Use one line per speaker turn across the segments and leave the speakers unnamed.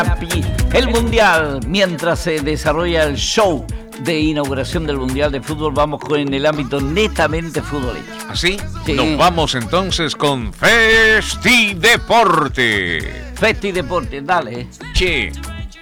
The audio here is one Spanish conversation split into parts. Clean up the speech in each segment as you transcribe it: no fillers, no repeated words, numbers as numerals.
El Mundial, mientras se desarrolla el show de inauguración del Mundial de Fútbol, vamos con el ámbito netamente futbolero.
¿Así?
Sí.
Nos vamos entonces con Festi Deporte.
Festi Deporte, dale.
Che.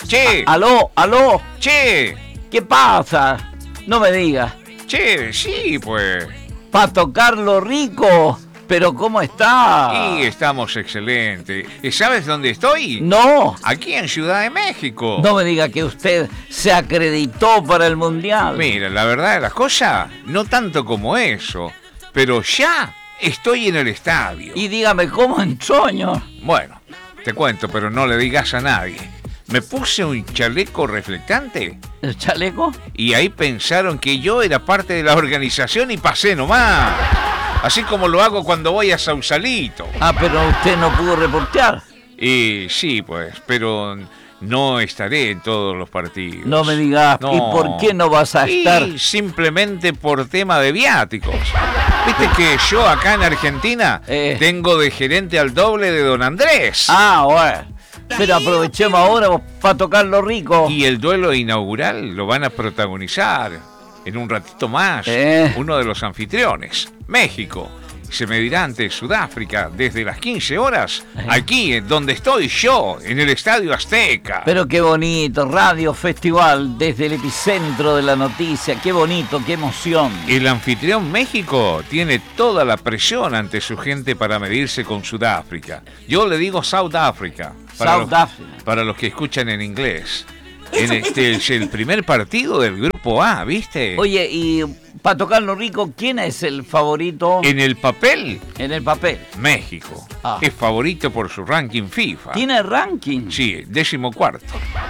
Aló.
Che.
¿Qué pasa? No me digas.
Che, sí, pues.
Pa' tocarlo rico. Pero ¿cómo está?
Y estamos excelentes. ¿Y sabes dónde estoy?
No.
Aquí en Ciudad de México.
No me diga que usted se acreditó para el Mundial.
Mira, la verdad de las cosas, no tanto como eso, pero ya estoy en el estadio.
Y dígame, ¿cómo entró, señor?
Bueno, te cuento, pero no le digas a nadie. Me puse un chaleco reflectante
¿El chaleco?
y ahí pensaron que yo era parte de la organización y pasé nomás. Así como lo hago cuando voy a Sausalito.
Ah, pero usted no pudo reportear.
Sí, pues, pero no estaré en todos los partidos.
No me digas,
No.
¿y por qué no vas a estar?
Y simplemente por tema de viáticos. Viste que yo acá en Argentina tengo de gerente al doble de don Andrés.
Ah, bueno. Pero aprovechemos ahora para tocarlo rico.
Y el duelo inaugural lo van a protagonizar en un ratito más uno de los anfitriones, México. Se medirá ante Sudáfrica desde las 15 horas, aquí donde estoy yo, en el Estadio Azteca.
Pero qué bonito, Radio Festival desde el epicentro de la noticia, qué bonito, qué emoción.
El anfitrión México tiene toda la presión ante su gente para medirse con Sudáfrica. Yo le digo South Africa, para los que escuchan en inglés. Este es el primer partido del Grupo A, ¿viste?
Oye, y para tocarlo rico, ¿quién es el favorito?
En el papel,
En el papel.
México.
Ah.
Es favorito por su ranking FIFA.
¿Tiene ranking?
Sí, 14º.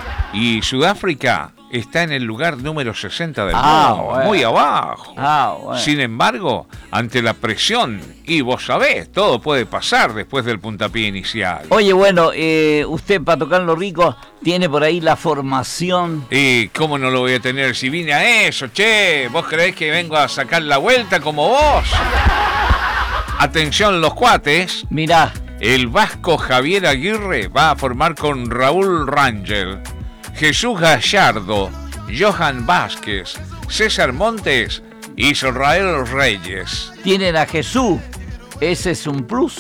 Y Sudáfrica está en el lugar número 60 del mundo,
bueno.
muy abajo.
Bueno.
Sin embargo, ante la presión, y vos sabés, todo puede pasar después del puntapié inicial.
Oye, bueno, usted para tocarlo rico tiene por ahí la formación.
¿Y cómo no lo voy a tener si vine a eso, che? ¿Vos creés que vengo a sacar la vuelta como vos? Atención los cuates.
Mirá.
El vasco Javier Aguirre va a formar con Raúl Rangel, Jesús Gallardo, Johan Vázquez, César Montes y Israel Reyes.
Tienen a Jesús. Ese es un plus.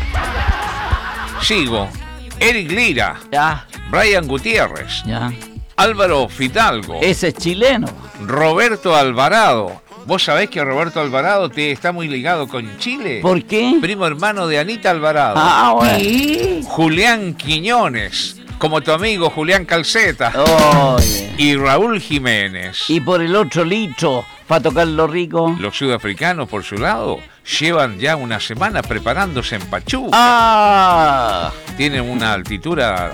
Sigo. Eric Lira,
Ya,
Brian Gutiérrez,
ya.
Álvaro Fidalgo,
Ese es chileno.
Roberto Alvarado. ¿Vos sabés que Roberto Alvarado está muy ligado con Chile?
¿Por qué?
Primo hermano de Anita Alvarado.
Ah, bueno.
Julián Quiñones, como tu amigo Julián Calceta.
Oye.
Y Raúl Jiménez.
Y por el otro litro, para tocarlo rico.
Los sudafricanos, por su lado, llevan ya una semana preparándose en Pachuca.
Ah,
Tienen una altura,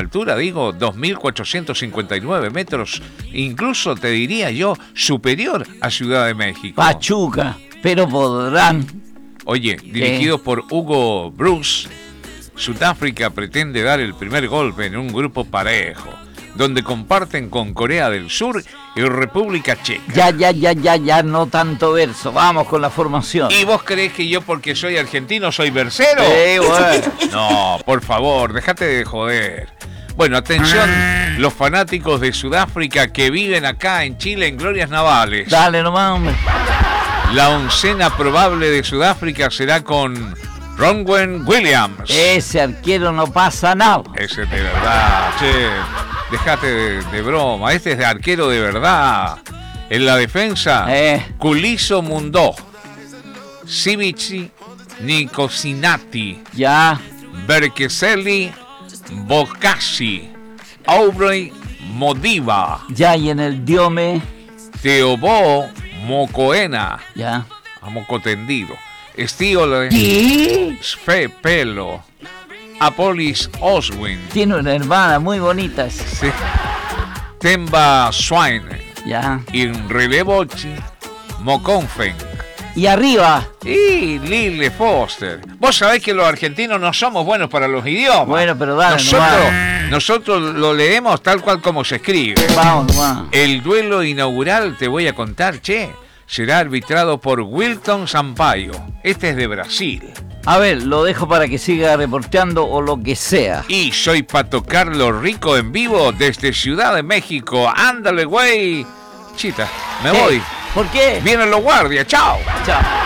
2.459 metros, incluso te diría yo, superior a Ciudad de México.
Pachuca. Pero podrán.
Oye, dirigido por Hugo Bruce, Sudáfrica pretende dar el primer golpe en un grupo parejo, donde comparten con Corea del Sur y República Checa.
Ya, no tanto verso. Vamos con la formación.
¿Y vos creés que yo, porque soy argentino, soy versero?
Bueno.
No, por favor, déjate de joder. Bueno, atención, los fanáticos de Sudáfrica que viven acá en Chile en glorias navales.
Dale nomás, hombre.
La oncena probable de Sudáfrica será con Ronwen Williams.
Ese arquero no pasa nada.
Ese de verdad, che. Dejate de broma. Este es de arquero de verdad. En la defensa, Culizo Mundó, Civici Nicosinati,
Ya.
Berkeseli Bocassi, Aubrey Modiva,
Ya, y en el diome.
Teobó Mocoena,
Ya.
a moco tendido, Estíole Sfe Pelo, Apolis Oswin,
Tiene una hermana muy bonita.
sí, Temba Swine,
Ya.
y en relevo Moconfen
Y arriba.
y Lille Foster. Vos sabés que los argentinos no somos buenos para los idiomas.
Bueno, pero dale nomás.
Nosotros lo leemos tal cual como se escribe.
Vamos nomás.
El duelo inaugural, te voy a contar, che, será arbitrado por Wilton Sampaio. Este es de Brasil.
A ver, lo dejo para que siga reporteando o lo que sea.
Y soy Pato Carlos Rico en vivo desde Ciudad de México. Ándale, güey. Chita, me voy.
¿Por qué?
Vienen los guardias. Chao.
Chao.